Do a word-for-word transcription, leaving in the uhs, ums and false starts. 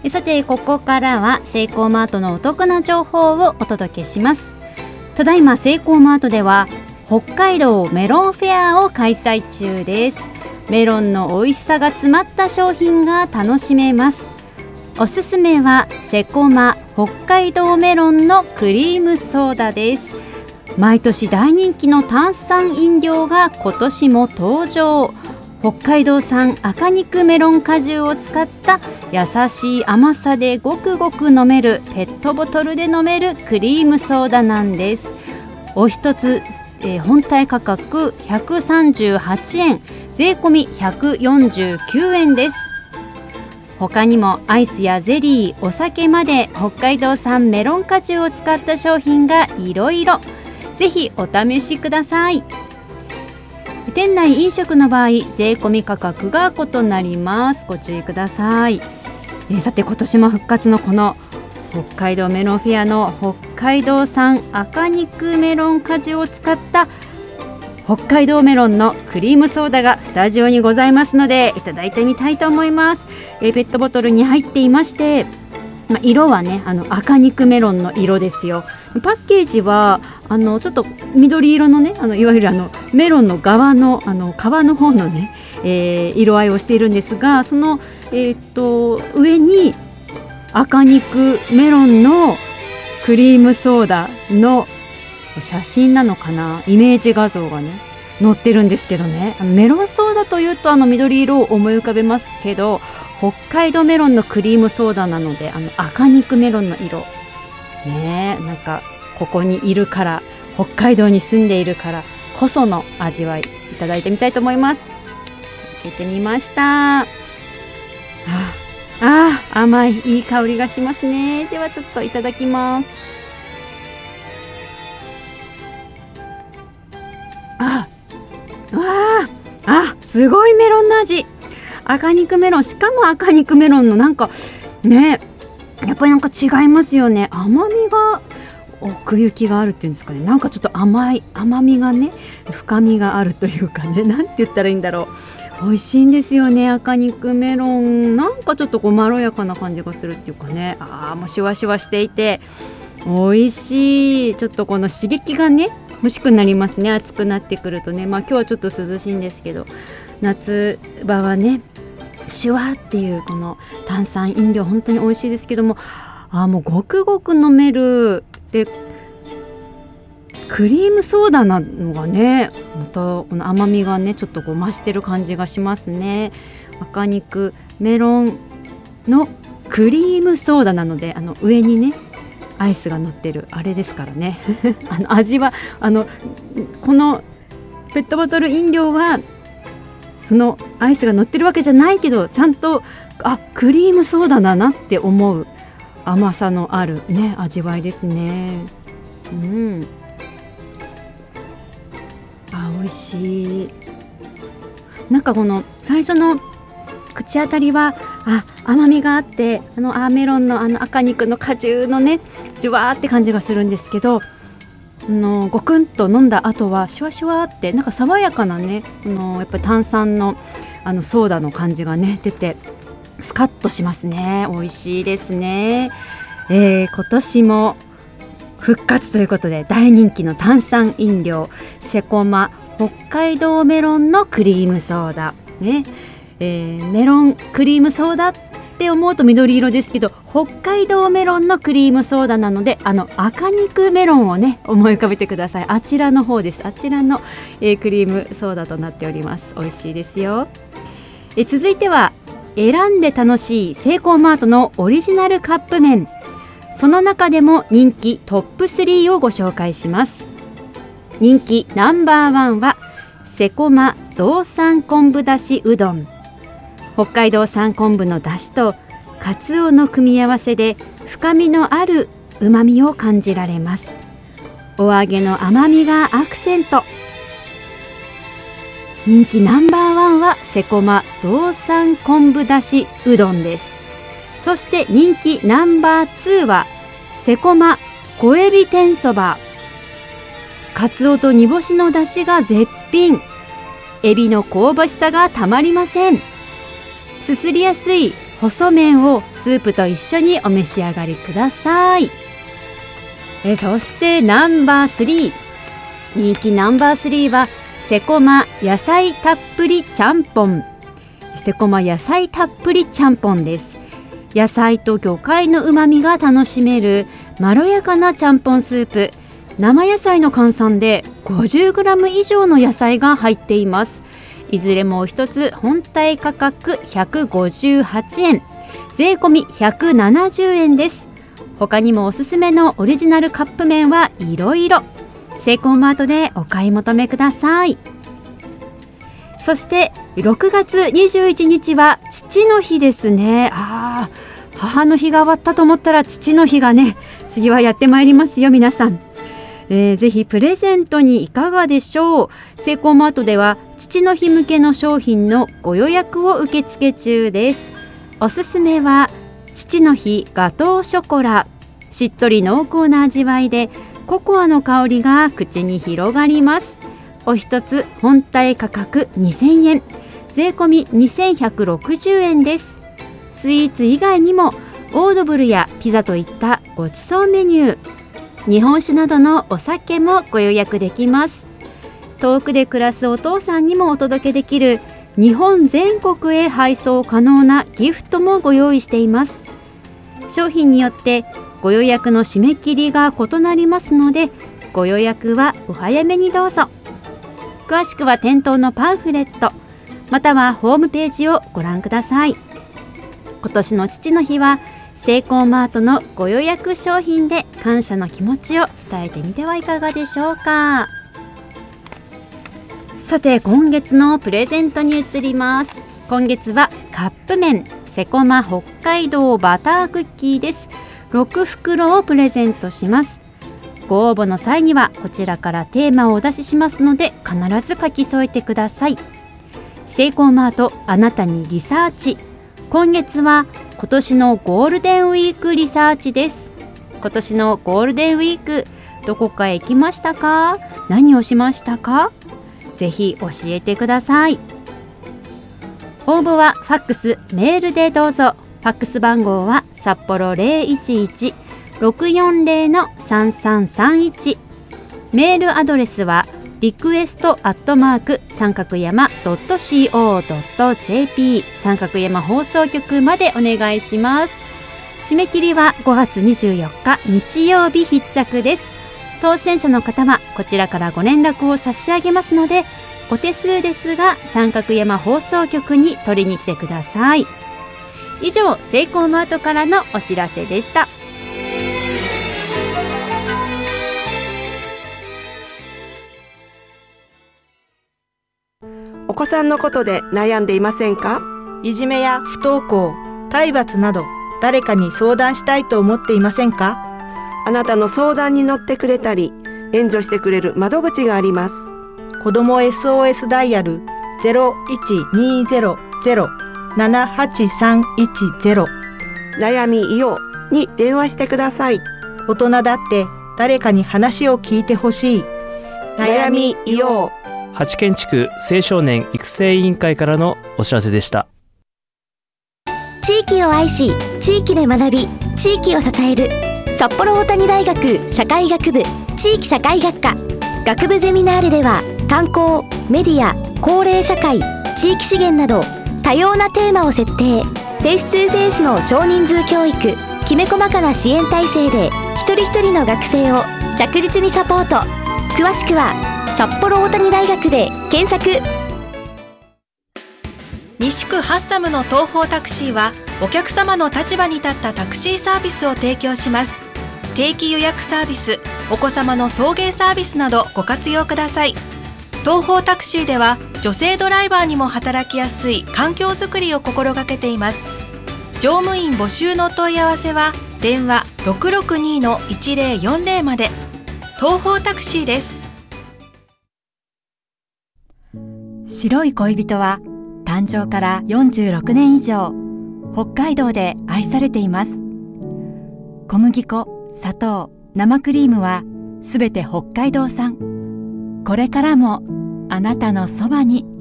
さてここからはセイコーマートのお得な情報をお届けします。ただいまセイコーマートでは北海道メロンフェアを開催中です。メロンの美味しさが詰まった商品が楽しめます。おすすめはセコマ北海道メロンのクリームソーダです。毎年大人気の炭酸飲料が今年も登場。北海道産赤肉メロン果汁を使った優しい甘さでごくごく飲めるペットボトルで飲めるクリームソーダなんです。お一つ、えー、本体価格ひゃくさんじゅうはちえん、税込みひゃくよんじゅうきゅうえんです。他にもアイスやゼリー、お酒まで北海道産メロン果汁を使った商品がいろいろ。ぜひお試しください。店内飲食の場合、税込み価格が異なります。ご注意ください。えー、さて今年も復活のこの北海道メロンフェアの北海道産赤肉メロン果汁を使った北海道メロンのクリームソーダがスタジオにございますので、いただいてみたいと思います。えー、ペットボトルに入っていまして、まあ、色はねあの赤肉メロンの色ですよ。パッケージはあのちょっと緑色のねあのいわゆるあのメロンの側のあの皮の方のね、えー、色合いをしているんですが、その、えー、っと上に赤肉メロンのクリームソーダの写真なのかな、イメージ画像がね載ってるんですけどね、あのメロンソーダというとあの緑色を思い浮かべますけど、北海道メロンのクリームソーダなのであの赤肉メロンの色ねえ、なんかここにいるから北海道に住んでいるからこその味わいいただいてみたいと思います。開けてみました。ああ、甘いいい香りがしますね。ではちょっといただきます。あああ、すごいメロンの味。赤肉メロン、しかも赤肉メロンのなんかね、やっぱりなんか違いますよね。甘みが奥行きがあるっていうんですかね、なんかちょっと甘い甘みがね深みがあるというかね、なんて言ったらいいんだろう。美味しいんですよね、赤肉メロン。なんかちょっとこうまろやかな感じがするっていうかね、あーもうシュワシュワしていて美味しい。ちょっとこの刺激がね欲しくなりますね、暑くなってくるとね。まあ今日はちょっと涼しいんですけど、夏場はねシュワーっていうこの炭酸飲料本当に美味しいですけども、あもうごくごく飲めるでクリームソーダなのがねまたこの甘みがねちょっとこう増してる感じがしますね。赤肉メロンのクリームソーダなので、あの上にねアイスが乗ってるあれですからねあの味はあのこのペットボトル飲料はそのアイスが乗ってるわけじゃないけど、ちゃんとあクリームソーダだなって思う甘さのあるね味わいですね。うん、あ美味しい。なんかこの最初の口当たりはあ甘みがあって、あのアーメロンのあの赤肉の果汁のねジュワーって感じがするんですけど、あのごくんと飲んだ後はシュワシュワってなんか爽やかなね、あのやっぱり炭酸のあのソーダの感じがね出てスカッとしますね。美味しいですね。えー、今年も復活ということで大人気の炭酸飲料セコマ北海道メロンのクリームソーダね、えー、メロンクリームソーダって思うと緑色ですけど、北海道メロンのクリームソーダなのであの赤肉メロンをね思い浮かべてください。あちらの方です。あちらの、えー、クリームソーダとなっております。美味しいですよ。えー、続いては選んで楽しいセイコーマートのオリジナルカップ麺、その中でも人気トップスリーをご紹介します。人気ナンバーワンはセコマ道産昆布だしうどん。北海道産昆布のだしとカツオの組み合わせで深みのあるうまみを感じられます。お揚げの甘みがアクセント。人気ナンバーワンはセコマ道産昆布だしうどんです。そして人気ナンバーツーはセコマ小エビ天そば。カツオと煮干しのだしが絶品、エビの香ばしさがたまりません。すすりやすい細麺をスープと一緒にお召し上がりください。えそしてナンバースリー、人気ナンバースリーはセコマ野菜たっぷりちゃんぽん。セコマ野菜たっぷりちゃんぽんです。野菜と魚介のうまみが楽しめるまろやかなちゃんぽんスープ。生野菜の換算で ごじゅうグラム 以上の野菜が入っています。いずれも一つ本体価格ひゃくごじゅうはちえん、税込みひゃくななじゅうえんです。他にもおすすめのオリジナルカップ麺はいろいろ。セイコーマートでお買い求めください。そしてろくがつにじゅういちにちは父の日ですね。あー、母の日が終わったと思ったら父の日がね、次はやってまいりますよ皆さん。えー、ぜひプレゼントにいかがでしょう。セイコーマートでは父の日向けの商品のご予約を受付中です。おすすめは父の日ガトーショコラ。しっとり濃厚な味わいでココアの香りが口に広がります。お一つ本体価格にせんえん、税込みにせんひゃくろくじゅうえんです。スイーツ以外にもオードブルやピザといったごちそうメニュー、日本酒などのお酒もご予約できます。遠くで暮らすお父さんにもお届けできる日本全国へ配送可能なギフトもご用意しています。商品によってご予約の締め切りが異なりますので、ご予約はお早めにどうぞ。詳しくは店頭のパンフレットまたはホームページをご覧ください。今年の父の日はセイコーマートのご予約商品で感謝の気持ちを伝えてみてはいかがでしょうか。さて今月のプレゼントに移ります。今月はカップ麺セコマ北海道バタークッキーです。ろくふくろをプレゼントします。ご応募の際にはこちらからテーマをお出ししますので必ず書き添えてください。セイコーマートあなたにリサーチ。今月は今年のゴールデンウィークリサーチです。今年のゴールデンウィークどこかへ行きましたか？何をしましたか？ぜひ教えてください。応募はファックスメールでどうぞ。ファックス番号は札幌 ゼロいちいち ろくよんゼロ のさんさんさんいち、メールアドレスはリクエストアットマーク三角山 ドット コー ドット ジェーピー 三角山放送局までお願いします。締め切りはごがつにじゅうよっか日曜日必着です。当選者の方はこちらからご連絡を差し上げますので、お手数ですが三角山放送局に取りに来てください。以上、セイコーマートからのお知らせでした。 お子さんのことで悩んでいませんか？ いじめや不登校、体罰など誰かに相談したいと思っていませんか？ あなたの相談に乗ってくれたり援助してくれる窓口があります。 子ども エスオーエス ダイヤル ゼロいちにゼロゼロ ななはちさんいちゼロ悩みいように電話してください。 大人だって誰かに話を聞いてほしい。 悩みいよう。 八軒地区青少年育成委員会からのお知らせでした。 地域を愛し地域で学び地域を支える札幌大谷大学社会学部地域社会学科学部ゼミナールでは、観光、メディア、高齢社会、地域資源など多様なテーマを設定。フェイストゥーフェイスの少人数教育、きめ細かな支援体制で一人一人の学生を着実にサポート。詳しくは札幌大谷大学で検索。 西区ハッサムの東方タクシーはお客様の立場に立ったタクシーサービスを提供します。定期予約サービス、お子様の送迎サービスなどご活用ください。東方タクシーでは女性ドライバーにも働きやすい環境づくりを心がけています。乗務員募集のお問い合わせは電話 ろくろくに のいちぜろよんぜろ まで。東方タクシーです。 白い恋人は誕生からよんじゅうろくねん以上、北海道で愛されています。小麦粉、砂糖、生クリームはすべて北海道産。これからもあなたのそばに